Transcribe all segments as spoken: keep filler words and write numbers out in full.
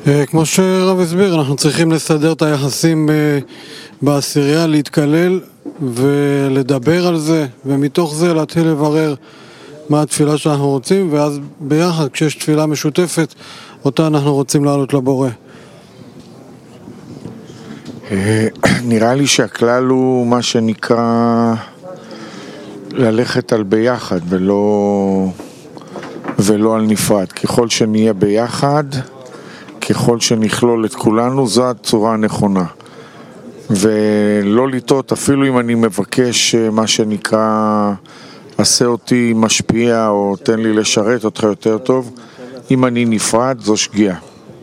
כמו שרב הסביר, אנחנו צריכים לסדר את היחסים בעשירייה, להתקלל ולדבר על זה, ומתוך זה להתחיל לברר מה התפילה שאנחנו רוצים, ואז ביחד, כשיש תפילה משותפת, אותה אנחנו רוצים לעלות לבורא. נראה לי שהכלל הוא מה שנקרא ללכת על ביחד ולא, ולא על נפרד. ככל שנהיה ביחד, ככל שנכלול את כולנו, זו הצורה הנכונה. ולא לטעות, אפילו אם אני מבקש מה שנקרא עשה אותי משפיע או תן לי לשרת אותך יותר טוב, אם אני נפרד, זו שגיאה.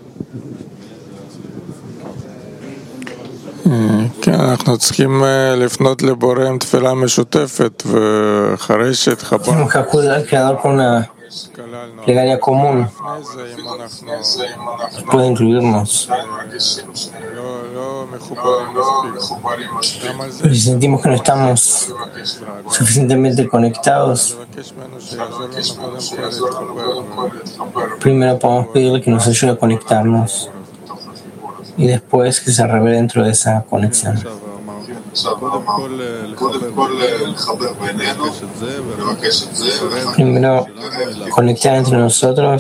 כן, אנחנו צריכים לפנות לבורא עם תפילה משותפת, ואחרי שהתחברנו plegaria común puede incluirnos. Si sentimos que no estamos suficientemente conectados, primero podemos pedirle que nos ayude a conectarnos y después que se revele dentro de esa conexión. Primero conectar entre nosotros.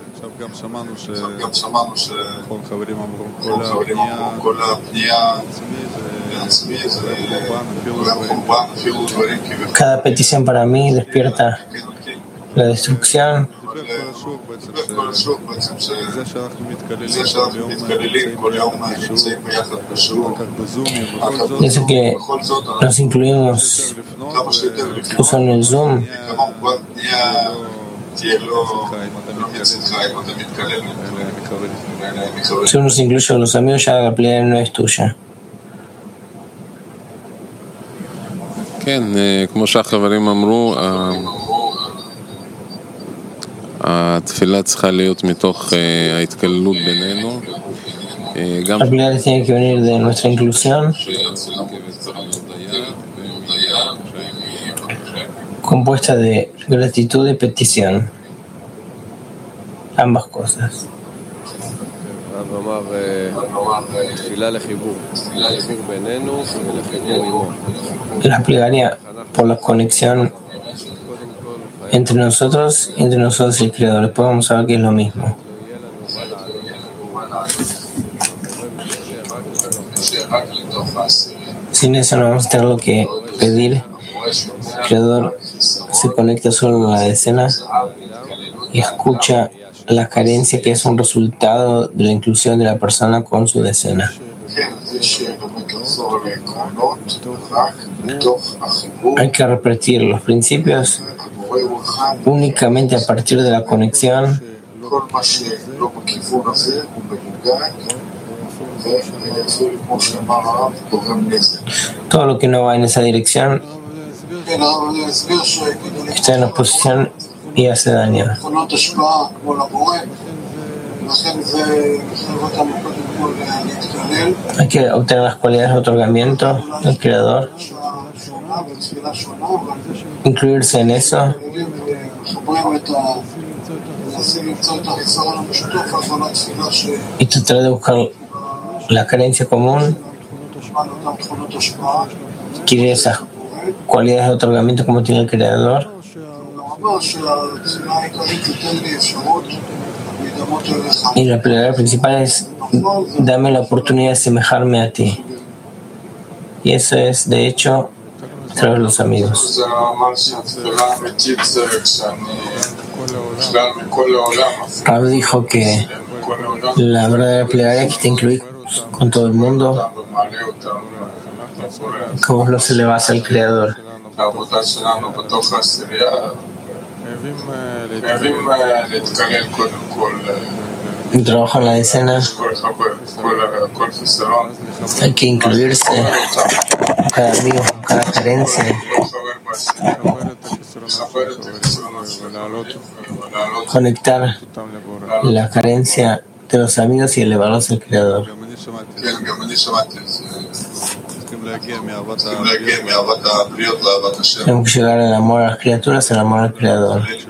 Cada petición para mí despierta la destrucción. Dice que nos incluimos usando el Zoom. Si uno se incluye con los amigos, ya la plegaria no es tuya. כן, כמו שהחברים אמרו, התפילה צריכה להיות מתוך ההתקללות בינינו. La plegaria tiene que venir de nuestra inclusión, compuesta de gratitud y petición, ambas cosas. La plegaria por la conexión entre nosotros y entre nosotros y el Creador. Después vamos a ver que es lo mismo. Sin eso no vamos a tener lo que pedir. El Creador se conecta solo en la decena y escucha la carencia que es un resultado de la inclusión de la persona con su decena. Hay que repetir los principios únicamente a partir de la conexión. Todo lo que no va en esa dirección está en oposición y hace daño. Hay que obtener las cualidades de otorgamiento del Creador, incluirse en eso y tratar de buscar la carencia común, adquirir esas cualidades de otorgamiento como tiene el Creador. Y la plegaria principal es: dame la oportunidad de asemejarme a ti. Y eso es, de hecho, a través de los amigos. Rab dijo que la verdadera plegaria que te incluye con todo el mundo, que vos lo elevás al Creador. Un trabajo en la decena, hay que incluirse con cada amigo, con cada carencia, conectar la carencia de los amigos y elevarlos al Creador. Tenemos que llegar al amor a las criaturas, al amor al Creador.